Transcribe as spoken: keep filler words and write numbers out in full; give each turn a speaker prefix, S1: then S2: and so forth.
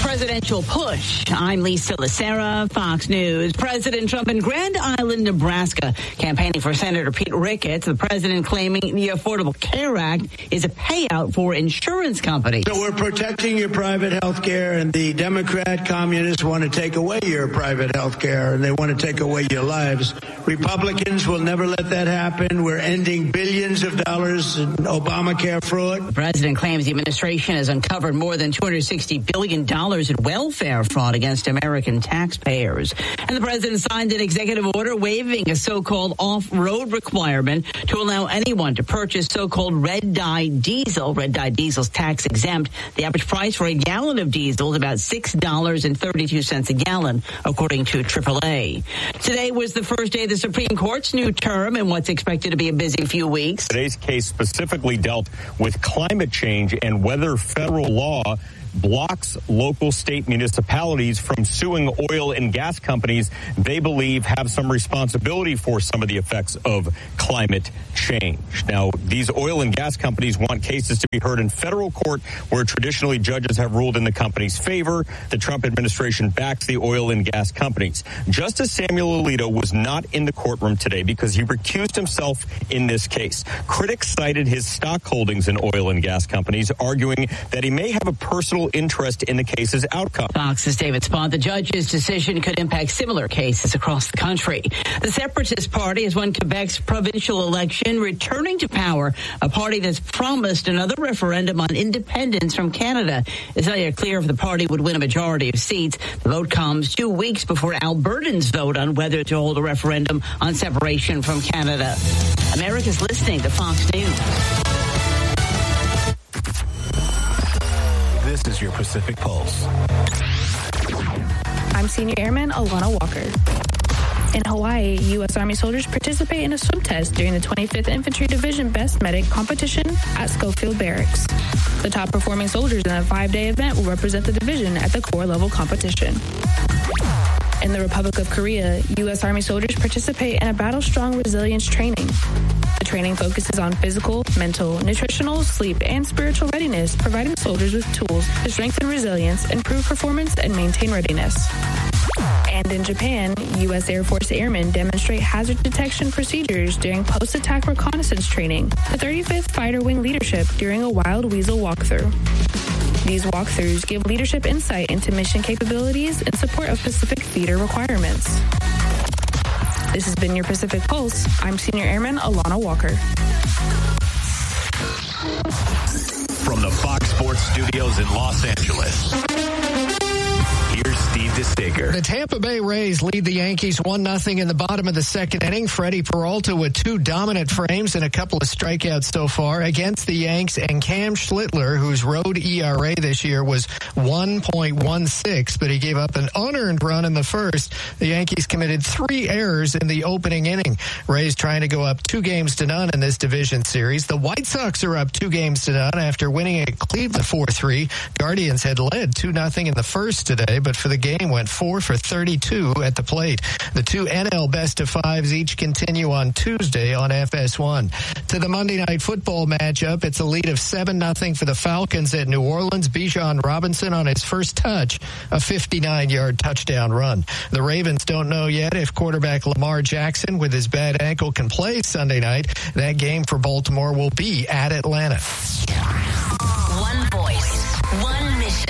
S1: presidential push. I'm Lisa Lacera, Fox News. President Trump in Grand Island, Nebraska, campaigning for Senator Pete Ricketts. The president claiming the Affordable Care Act is a payout for insurance companies.
S2: So we're protecting your private health care, and the Democrat communists want to take away your private health care, and they want to take away your lives. Republicans will never let that happen. We're ending billions of dollars in Obamacare fraud.
S1: The president claims the administration has uncovered more than two hundred sixty billion dollars in welfare fraud against American taxpayers. And the president signed an executive order waiving a so-called off-road requirement to allow anyone to purchase so-called red dye diesel. Red dye diesel is tax exempt. The average price for a gallon of diesel is about six dollars and thirty-two cents a gallon, according to triple A. Today was the first day of the Supreme Court's new term in what's expected to be a busy few weeks.
S3: Today's case specifically dealt with climate change and whether federal law blocks local state municipalities from suing oil and gas companies they believe have some responsibility for some of the effects of climate change. Now, these oil and gas companies want cases to be heard in federal court where traditionally judges have ruled in the company's favor. The Trump administration backs the oil and gas companies. Justice Samuel Alito was not in the courtroom today because he recused himself in this case. Critics cited his stock holdings in oil and gas companies, arguing that he may have a personal interest in the case's outcome.
S1: Fox's David Spaunt. The judge's decision could impact similar cases across the country. The Separatist Party has won Quebec's provincial election, returning to power, a party that's promised another referendum on independence from Canada. It's not yet clear if the party would win a majority of seats. The vote comes two weeks before Albertans vote on whether to hold a referendum on separation from Canada. America's listening to Fox News.
S4: This is your Pacific Pulse.
S5: I'm Senior Airman Alana Walker. In Hawaii, U S Army soldiers participate in a swim test during the twenty-fifth Infantry Division Best Medic competition at Schofield Barracks. The top performing soldiers in a five-day event will represent the division at the corps level competition. In the Republic of Korea, U S Army soldiers participate in a battle-strong resilience training. The training focuses on physical, mental, nutritional, sleep, and spiritual readiness, providing soldiers with tools to strengthen resilience, improve performance, and maintain readiness. And in Japan, U S Air Force airmen demonstrate hazard detection procedures during post-attack reconnaissance training, the thirty-fifth Fighter Wing Leadership during a Wild Weasel walkthrough. These walkthroughs give leadership insight into mission capabilities in support of Pacific Theater requirements. This has been your Pacific Pulse. I'm Senior Airman Alana Walker.
S4: From the Fox Sports Studios in Los Angeles, here's Steve DeStaker.
S6: The Tampa Bay Rays lead the Yankees one nothing in the bottom of the second inning. Freddie Peralta with two dominant frames and a couple of strikeouts so far against the Yanks, and Cam Schlittler, whose road E R A this year was one point one six, but he gave up an unearned run in the first. The Yankees committed three errors in the opening inning. Rays trying to go up two games to none in this division series. The White Sox are up two games to none after winning at Cleveland four three. Guardians had led two nothing in the first today, but for the game went four for thirty-two at the plate. The two N L best of fives each continue on Tuesday on F S one. To the Monday Night Football matchup, it's a lead of seven nothing for the Falcons at New Orleans. Bijan Robinson on his first touch, a fifty-nine-yard touchdown run. The Ravens don't know yet if quarterback Lamar Jackson with his bad ankle can play Sunday night. That game for Baltimore will be at Atlanta.
S7: One voice, one mission.